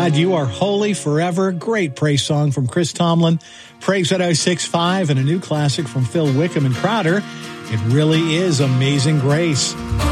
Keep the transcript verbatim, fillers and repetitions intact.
God, you are holy forever. Great praise song from Chris Tomlin. Praise at oh six five and a new classic from Phil Wickham and Crowder. It really is Amazing Grace.